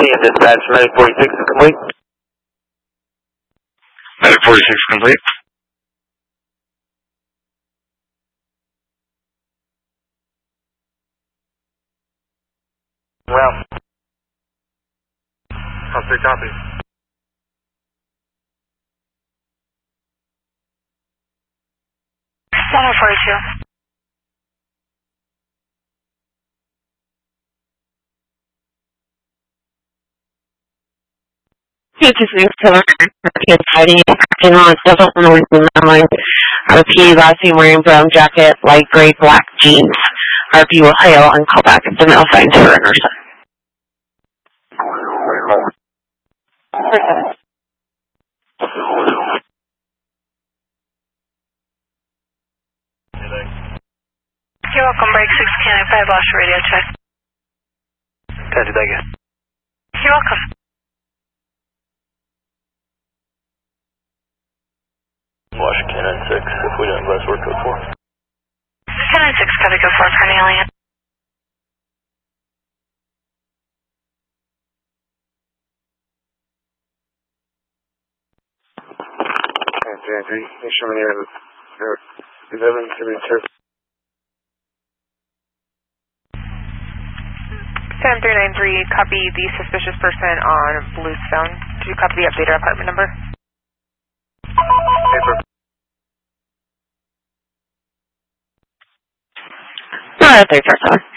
and dispatch, Medic 46 is complete. Medic 46 complete. Well. Copy. Center 42. Just news to kids hiding in parking lots, doesn't want to remember. RP, last name wearing brown jacket, light gray, black jeans. RP will hail and call back if the mail sign to her nurse. You're welcome, break 6 Cannon 5 lost your radio check. Gotcha, thank you. You're welcome. Washington Cannon 6, if we don't request work code 4. Cannon 6, gotta go for Cornelian. JNT, show me your 1172. 7393, copy the suspicious person on Bluestone. Did you copy the updated apartment number? Alright, 347.